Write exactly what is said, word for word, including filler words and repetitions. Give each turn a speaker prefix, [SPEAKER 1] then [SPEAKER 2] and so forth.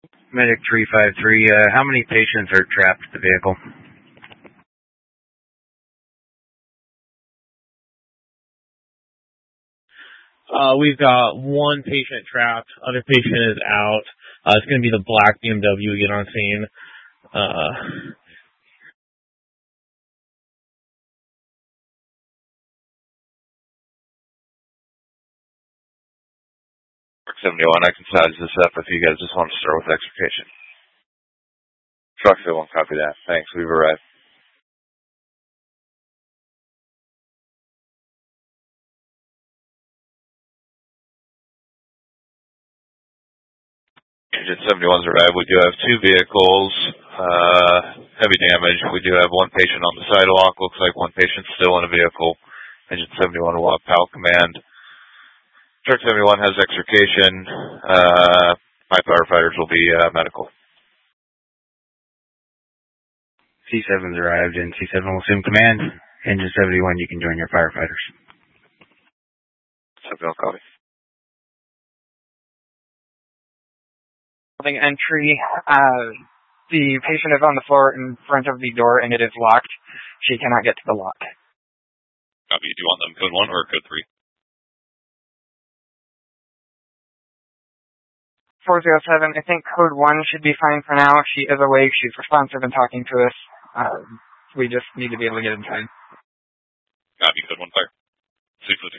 [SPEAKER 1] Medic three five three, uh, how many patients are trapped in the vehicle?
[SPEAKER 2] Uh, we've got one patient trapped. Other patient is out. Uh, it's going to be the black B M W again on scene. Uh,
[SPEAKER 3] seventy-one, I can size this up if you guys just want to start with extrication. Truck one, copy that. Thanks, we've arrived. Engine seventy-one's arrived. We do have two vehicles, uh, heavy damage. We do have one patient on the sidewalk. Looks like one patient still in a vehicle. Engine seventy-one will have PAL command. Truck seventy-one has extrication. Uh, my firefighters will be uh, medical.
[SPEAKER 1] C seven's arrived and C seven will assume command. Engine seventy-one, you can join your firefighters.
[SPEAKER 3] seventy-one, copy.
[SPEAKER 4] Entry. Uh, the patient is on the floor in front of the door and it is locked. She cannot get to the lock.
[SPEAKER 3] Copy. Do you want them code one or code three?
[SPEAKER 4] four zero seven, I think code one should be fine for now. She is awake. She's responsive and talking to us. Uh, we just need to be able to get inside.
[SPEAKER 3] Copy. Code one, fire. six